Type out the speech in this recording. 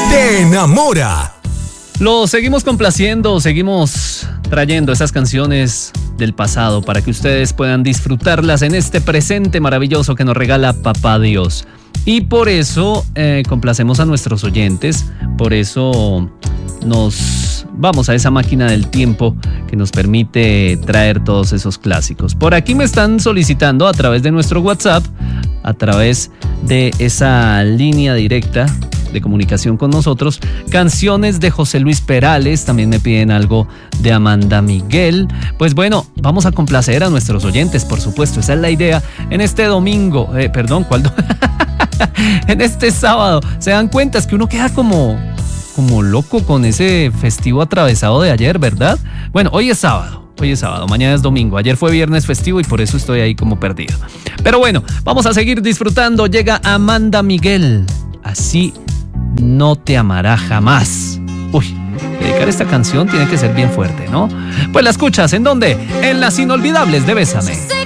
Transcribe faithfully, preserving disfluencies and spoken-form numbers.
te enamora. Lo seguimos complaciendo, seguimos trayendo esas canciones del pasado para que ustedes puedan disfrutarlas en este presente maravilloso que nos regala Papá Dios. Y por eso eh, complacemos a nuestros oyentes, por eso nos vamos a esa máquina del tiempo que nos permite traer todos esos clásicos. Por aquí me están solicitando a través de nuestro WhatsApp, a través de esa línea directa de comunicación con nosotros, canciones de José Luis Perales, también me piden algo de Amanda Miguel. Pues bueno, vamos a complacer a nuestros oyentes, por supuesto, esa es la idea en este domingo, eh, perdón, ¿cuál? Do- en este sábado. Se dan cuenta, es que uno queda como, como loco con ese festivo atravesado de ayer, ¿verdad? Bueno, hoy es sábado. Hoy es sábado, mañana es domingo. Ayer fue viernes festivo y por eso estoy ahí como perdido. Pero bueno, vamos a seguir disfrutando. Llega Amanda Miguel. Así no te amará jamás. Uy, dedicar esta canción tiene que ser bien fuerte, ¿no? Pues la escuchas, ¿en dónde? En las inolvidables de Bésame.